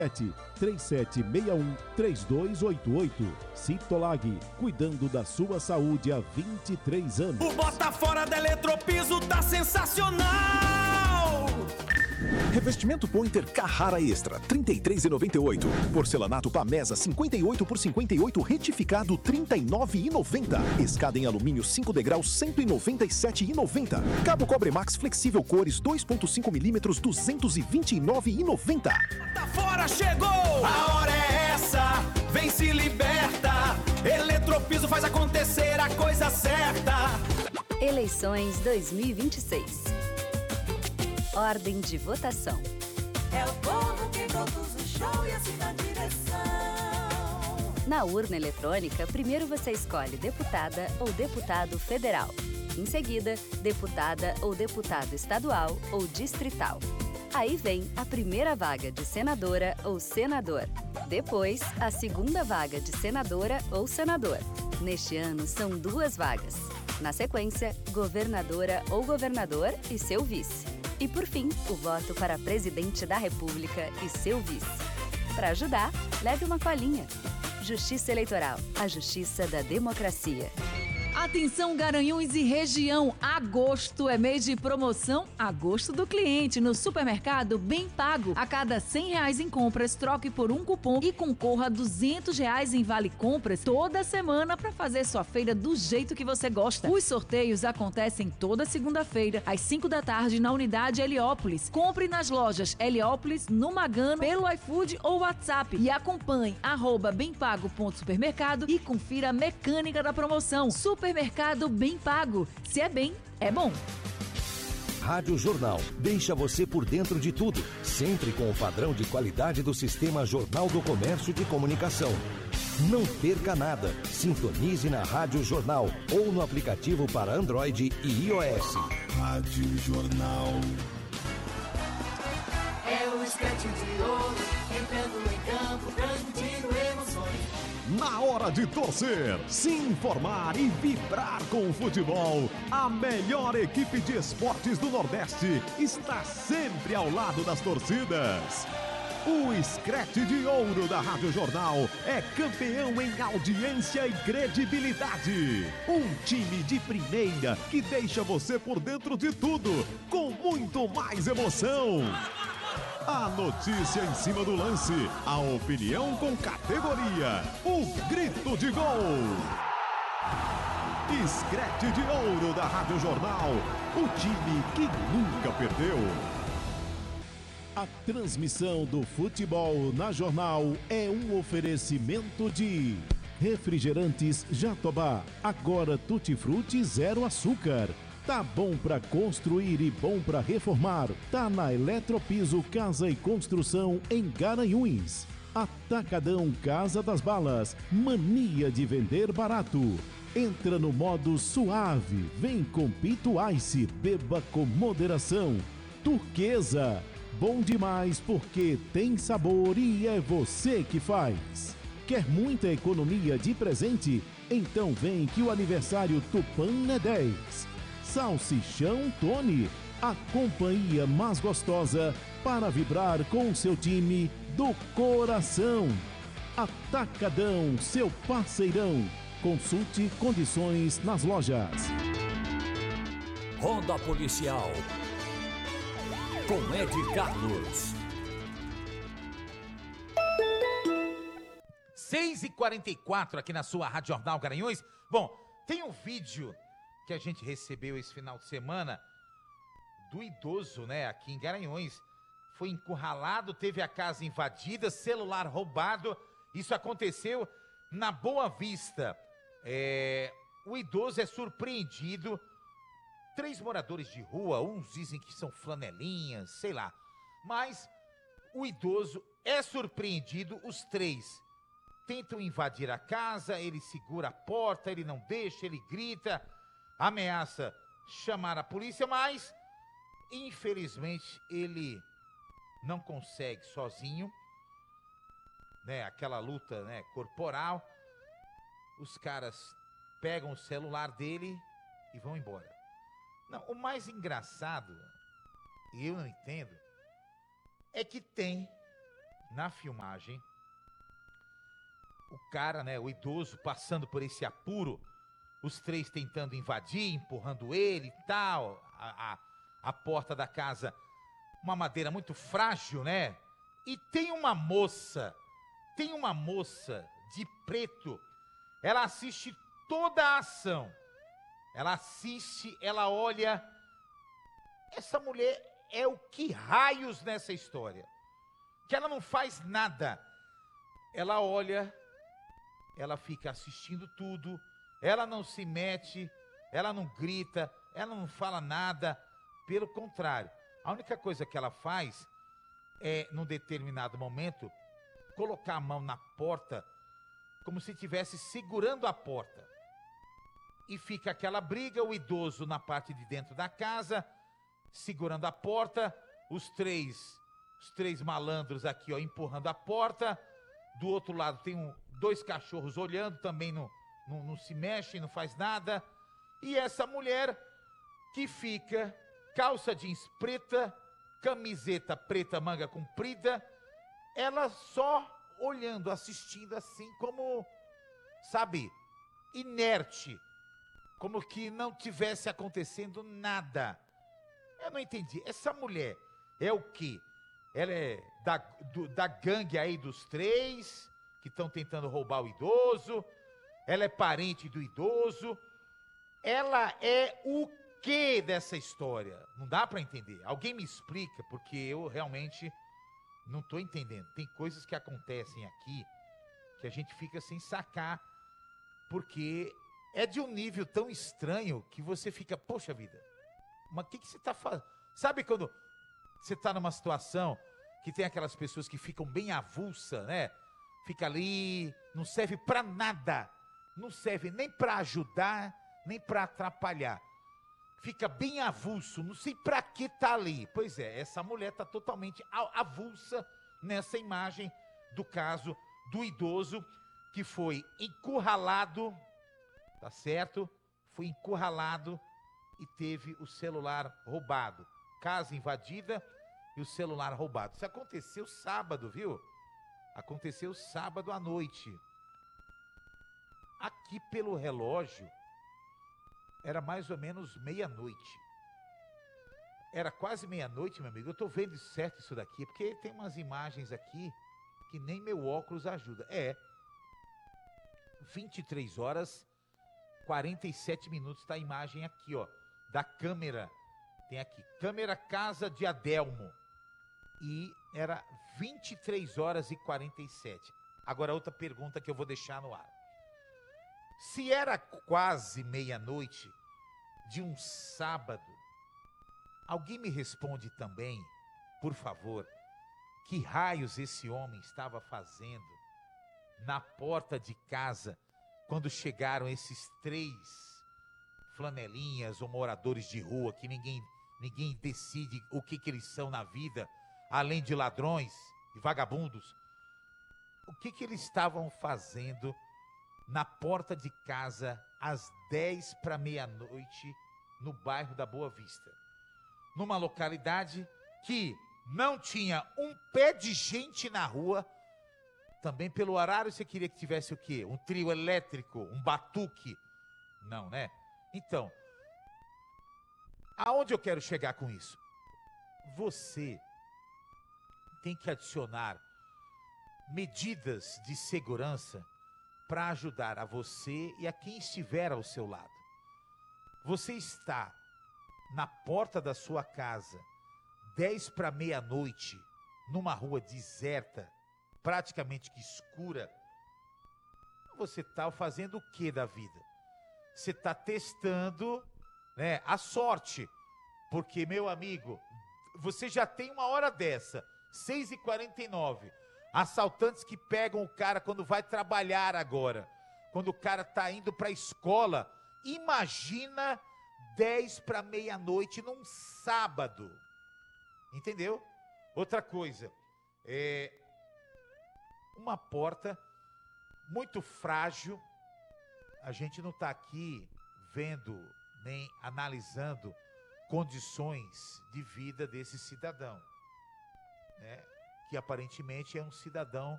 3761-3288. Citolag, cuidando da sua saúde há 23 anos. O Bota Fora da Eletropiso tá sensacional! Revestimento Pointer Carrara Extra, R$ 33,98. Porcelanato Pamesa 58 por 58 retificado, R$ 39,90. Escada em alumínio 5 degraus, R$ 197,90. Cabo Cobre Max flexível cores 2.5 mm, R$ 229,90. Tá fora, chegou! A hora é essa, vem se liberta. Eletropiso faz acontecer a coisa certa. Eleições 2026. Ordem de votação. É o povo que produz o show e assim na direção. Na urna eletrônica, primeiro você escolhe deputada ou deputado federal. Em seguida, deputada ou deputado estadual ou distrital. Aí vem a primeira vaga de senadora ou senador. Depois, a segunda vaga de senadora ou senador. Neste ano, são 2 vagas. Na sequência, governadora ou governador e seu vice. E por fim, o voto para presidente da República e seu vice. Para ajudar, leve uma colinha. Justiça Eleitoral, a justiça da democracia. Atenção, Garanhuns e região, agosto é mês de promoção Agosto do Cliente no supermercado Bem Pago. A cada R$100 em compras, troque por um cupom e concorra a R$200 em vale compras toda semana para fazer sua feira do jeito que você gosta. Os sorteios acontecem toda segunda-feira às 5 da tarde na unidade Heliópolis. Compre nas lojas Heliópolis, no Magano, pelo iFood ou WhatsApp e acompanhe @bemapago.supermercado e confira a mecânica da promoção. Supermercado Bem Pago. Se é bem, é bom. Rádio Jornal deixa você por dentro de tudo, sempre com o padrão de qualidade do Sistema Jornal do Comércio de Comunicação. Não perca nada. Sintonize na Rádio Jornal ou no aplicativo para Android e iOS. Rádio Jornal. É o esquete de ouro, entrando em campo, transmitindo emoções. Na hora de torcer, se informar e vibrar com o futebol, a melhor equipe de esportes do Nordeste está sempre ao lado das torcidas. O Screte de Ouro da Rádio Jornal é campeão em audiência e credibilidade. Um time de primeira que deixa você por dentro de tudo, com muito mais emoção. A notícia em cima do lance, a opinião com categoria, o grito de gol. Screte de Ouro da Rádio Jornal, o time que nunca perdeu. A transmissão do futebol na Jornal é um oferecimento de Refrigerantes Jatobá, agora tutti-frutti zero açúcar. Tá bom pra construir e bom pra reformar. Tá na Eletropiso Casa e Construção em Garanhuns. Atacadão Casa das Balas, mania de vender barato. Entra no modo suave, vem com Pito Ice, beba com moderação. Turquesa, bom demais porque tem sabor e é você que faz. Quer muita economia de presente? Então vem que o aniversário Tupã é 10. Salsichão Tony, a companhia mais gostosa para vibrar com seu time do coração. Atacadão, seu parceirão. Consulte condições nas lojas. Ronda Policial com Ed Carlos. 6h44 aqui na sua Rádio Jornal Garanhuns. Bom, tem um vídeo que a gente recebeu esse final de semana do idoso, né, aqui em Garanhuns. Foi encurralado, teve a casa invadida, celular roubado. Isso aconteceu na Boa Vista. O idoso é surpreendido. 3 moradores de rua, uns dizem que são flanelinhas, sei lá. Mas o idoso é surpreendido, os 3 tentam invadir a casa, ele segura a porta, ele não deixa, ele grita, ameaça chamar a polícia, mas infelizmente ele não consegue sozinho, né? Aquela luta, né, corporal. Os caras pegam o celular dele e vão embora. Não, o mais engraçado, e eu não entendo, é que tem na filmagem, o cara, né, o idoso, passando por esse apuro, os três tentando invadir, empurrando ele e tal, a porta da casa, uma madeira muito frágil, né? E tem uma moça de preto, ela assiste toda a ação, ela assiste, ela olha, essa mulher é o que raios nessa história, que ela não faz nada, ela olha, ela fica assistindo tudo, ela não se mete, ela não grita, ela não fala nada, pelo contrário, a única coisa que ela faz é, num determinado momento, colocar a mão na porta, como se estivesse segurando a porta. E fica aquela briga, o idoso na parte de dentro da casa, segurando a porta, os três malandros aqui, ó, empurrando a porta. Do outro lado tem dois cachorros olhando, também não se mexe, não faz nada. E essa mulher que fica, calça jeans preta, camiseta preta, manga comprida, ela só olhando, assistindo assim como, sabe, inerte, como que não tivesse acontecendo nada. Eu não entendi. Essa mulher é o quê? Ela é da gangue aí dos três, que estão tentando roubar o idoso, ela é parente do idoso, ela é o quê dessa história? Não dá para entender. Alguém me explica, porque eu realmente não estou entendendo. Tem coisas que acontecem aqui que a gente fica sem sacar, porque é de um nível tão estranho que você fica, poxa vida, mas o que você está fazendo? Sabe quando você está numa situação que tem aquelas pessoas que ficam bem avulsa, né? Fica ali, não serve para nada, não serve nem para ajudar, nem para atrapalhar. Fica bem avulso, não sei para que tá ali. Pois é, essa mulher tá totalmente avulsa nessa imagem do caso do idoso que foi encurralado, tá certo? Foi encurralado e teve o celular roubado. Casa invadida e o celular roubado. Isso aconteceu sábado, viu? Aconteceu sábado à noite. Aqui pelo relógio, era mais ou menos meia-noite. Era quase meia-noite, meu amigo. Eu tô vendo certo isso daqui, porque tem umas imagens aqui que nem meu óculos ajuda. 23 horas, 47 minutos, tá a imagem aqui, ó, da câmera. Tem aqui, câmera Casa de Adelmo. E era 23 horas e 47. Agora outra pergunta que eu vou deixar no ar. Se era quase meia-noite de um sábado, alguém me responde também, por favor, que raios esse homem estava fazendo na porta de casa quando chegaram esses três flanelinhas ou moradores de rua que ninguém decide o que eles são na vida, além de ladrões e vagabundos. O que eles estavam fazendo na porta de casa às 10 para meia-noite no bairro da Boa Vista? Numa localidade que não tinha um pé de gente na rua. Também pelo horário você queria que tivesse o quê? Um trio elétrico, um batuque? Não, né? Então, aonde eu quero chegar com isso? Você tem que adicionar medidas de segurança para ajudar a você e a quem estiver ao seu lado. Você está na porta da sua casa, 10 para meia-noite, numa rua deserta, praticamente que escura. Você está fazendo o que da vida? Você está testando, né, a sorte. Porque, meu amigo, você já tem uma hora dessa, 6h49. Assaltantes que pegam o cara quando vai trabalhar agora. Quando o cara está indo para a escola. Imagina 10 para meia-noite num sábado. Entendeu? Outra coisa. Uma porta muito frágil. A gente não está aqui vendo nem analisando condições de vida desse cidadão, né? que aparentemente é um cidadão